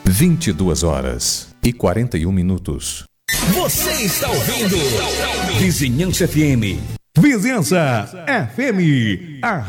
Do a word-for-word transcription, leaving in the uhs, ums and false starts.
vinte e duas horas e quarenta e um minutos. Você está ouvindo Vizinhança F M. Vizinhança F M. A